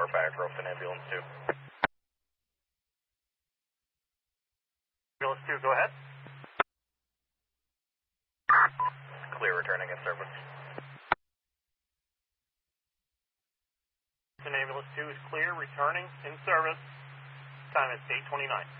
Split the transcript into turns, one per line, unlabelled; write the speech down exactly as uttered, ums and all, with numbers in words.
back rope in ambulance two.
Ambulance two, go ahead.
Clear, returning in service.
Ambulance two is clear, returning in service. Time is eight twenty-nine.